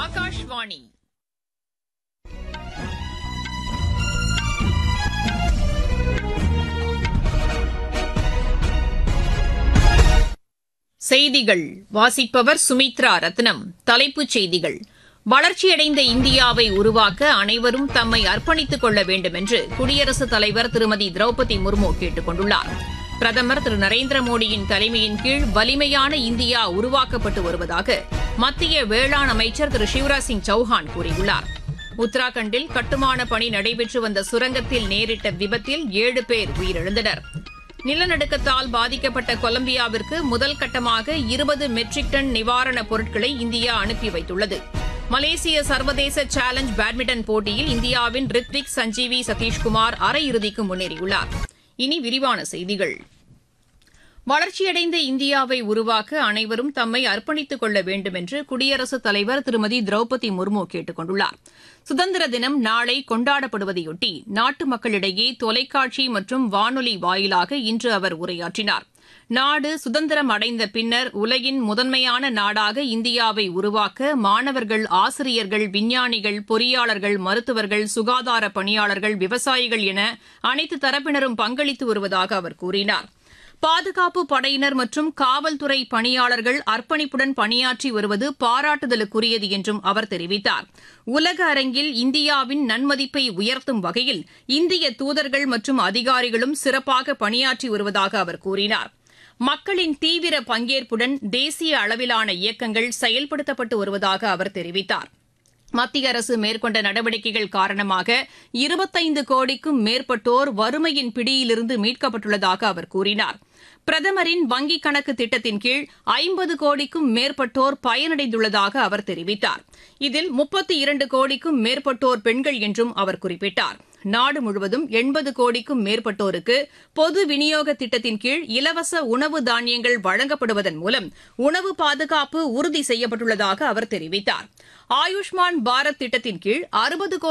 ஆகாஷ்வாணி செய்திகள் வாசிப்பவர் சுமித்ரா ரத்னம். தலைப்புச் செய்திகள்: வளர்ச்சியடைந்த இந்தியாவை உருவாக்க அனைவரும் தம்மை அர்ப்பணித்துக் கொள்ள வேண்டும் என்று குடியரசுத் தலைவர் திருமதி திரௌபதி முர்மு கேட்டுக் கொண்டுள்ளார். பிரதமர் திரு நரேந்திர மோடியின் தலைமையின் கீழ் வலிமையான இந்தியா உருவாக்கப்பட்டு வருவதாக மத்திய வேளாண் அமைச்சர் திரு சிவராஜ் சிங் சௌஹான் கூறியுள்ளார். உத்தராகண்டில் கட்டுமான பணி நடைபெற்று வந்த சுரங்கத்தில் நேரிட்ட விபத்தில் 7 பேர் உயிரிழந்தனர். நிலநடுக்கத்தால் பாதிக்கப்பட்ட கொலம்பியாவிற்கு முதல் கட்டமாக 20 மெட்ரிக் டன் நிவாரணப் பொருட்களை இந்தியா அனுப்பி வைத்துள்ளது. மலேசிய சர்வதேச சேலஞ்ச் பேட்மிண்டன் போட்டியில் இந்தியாவின் ரித்விக் சஞ்சீவி சதீஷ்குமார் அரையிறுதிக்கு முன்னேறியுள்ளார். இனி விரிவான செய்திகள். வளர்ச்சியடைந்த இந்தியாவை உருவாக்க அனைவரும் தம்மை அர்ப்பணித்துக் கொள்ள வேண்டும் என்று குடியரசுத் தலைவர் திருமதி திரௌபதி முர்மு கேட்டுக் கொண்டுள்ளார். சுதந்திர தினம் நாளை கொண்டாடப்படுவதையொட்டி நாட்டு மக்களிடையே தொலைக்காட்சி மற்றும் வானொலி வாயிலாக இன்று அவர் உரையாற்றினார். நாடு சுதந்திரம் அடைந்த பின்னர் உலகின் முதன்மையான நாடாக இந்தியாவை உருவாக்க மாணவர்கள், ஆசிரியர்கள், விஞ்ஞானிகள், பொறியாளர்கள், மருத்துவர்கள், சுகாதார பணியாளர்கள், விவசாயிகள் என அனைத்து தரப்பினரும் பங்களித்து வருவதாக அவர் கூறினார். பாதுகாப்பு படையினர் மற்றும் காவல்துறை பணியாளர்கள் அர்ப்பணிப்புடன் பணியாற்றி வருவது பாராட்டுதலுக்குரியது என்றும் அவர் தெரிவித்தார். உலக அரங்கில் இந்தியாவின் நன்மதிப்பை உயர்த்தும் வகையில் இந்திய தூதர்கள் மற்றும் அதிகாரிகளும் சிறப்பாக பணியாற்றி வருவதாக அவர் கூறினார். மக்களின் தீவிர பங்கேற்புடன் தேசிய அளவிலான இயக்கங்கள் செயல்படுத்தப்பட்டு வருவதாக அவர் தெரிவித்தார். மத்திய அரசு மேற்கொண்ட நடவடிக்கைகள் காரணமாக 25 கோடிக்கும் மேற்பட்டோர் வறுமையின் பிடியிலிருந்து மீட்கப்பட்டுள்ளதாக அவர் கூறினார். பிரதமரின் வங்கிக் கணக்கு திட்டத்தின் கீழ் 50 கோடிக்கும் மேற்பட்டோர் பயனடைந்துள்ளதாக அவர் தெரிவித்தார். இதில் 32 கோடிக்கும் மேற்பட்டோர் பெண்கள் என்றும் அவர் குறிப்பிட்டார். நாடு முழுவதும் 80 கோடிக்கும் மேற்பட்டோருக்கு பொது விநியோக திட்டத்தின் கீழ் இலவச உணவு தானியங்கள் வழங்கப்படுவதன் மூலம் உணவு பாதுகாப்பு உறுதி செய்யப்பட்டுள்ளதாக அவர் தெரிவித்தார். ஆயுஷ்மான் பாரத் திட்டத்தின் கீழ் 60